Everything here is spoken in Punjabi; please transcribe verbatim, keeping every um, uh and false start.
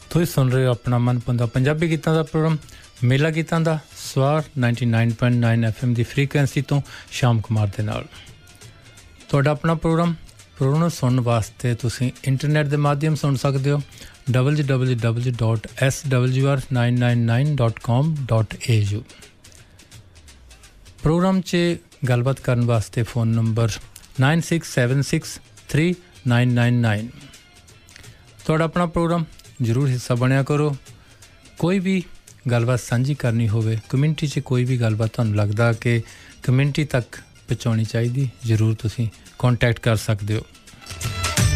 ਤੁਸੀਂ ਸੁਣ ਰਹੇ ਹੋ ਆਪਣਾ ਮਨਪਸੰਦ ਪੰਜਾਬੀ ਗੀਤਾਂ ਦਾ ਪ੍ਰੋਗਰਾਮ ਮੇਲਾ ਗੀਤਾਂ ਦਾ ਸਵਾਰ ninety-nine point nine F M ਦੀ ਫ੍ਰੀਕੁਐਂਸੀ ਤੋਂ ਸ਼ਾਮ ਕੁਮਾਰ ਦੇ ਨਾਲ ਤੁਹਾਡਾ ਆਪਣਾ ਪ੍ਰੋਗਰਾਮ ਪ੍ਰੋਗਰਾਮ ਨੂੰ ਸੁਣਨ ਵਾਸਤੇ ਤੁਸੀਂ ਇੰਟਰਨੈਟ ਦੇ ਮਾਧਿਅਮ ਸੁਣ ਸਕਦੇ ਹੋ w w w dot s w r nine nine nine dot com dot a u programme 'ਚ ਗੱਲਬਾਤ ਕਰਨ ਵਾਸਤੇ phone number nine six seven six three nine nine nine ਤੁਹਾਡਾ ਆਪਣਾ ਪ੍ਰੋਗਰਾਮ ਜ਼ਰੂਰ ਹਿੱਸਾ ਬਣਿਆ ਕਰੋ ਕੋਈ ਵੀ ਗੱਲਬਾਤ ਸਾਂਝੀ ਕਰਨੀ ਹੋਵੇ ਕਮਿਊਨਿਟੀ 'ਚ ਕੋਈ ਵੀ ਗੱਲਬਾਤ ਤੁਹਾਨੂੰ ਲੱਗਦਾ ਕਿ ਕਮਿਊਨਿਟੀ ਤੱਕ ਪਹੁੰਚਾਉਣੀ ਚਾਹੀਦੀ ਜ਼ਰੂਰ ਤੁਸੀਂ ਕੰਟੈਕਟ ਕਰ ਸਕਦੇ ਹੋ